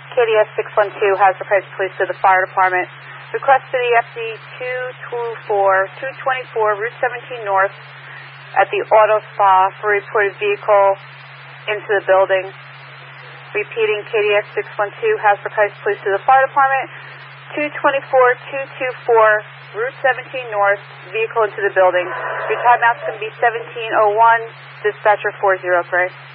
KDS 612 has requested police to the fire department. Request to the FD 224 Route 17 North at the Auto Spa for reported vehicle into the building. Repeating, KDS 612 has requested police to the fire department. 224 Route 17 North, vehicle into the building. Your timeout's going to be 17:01, dispatcher 403.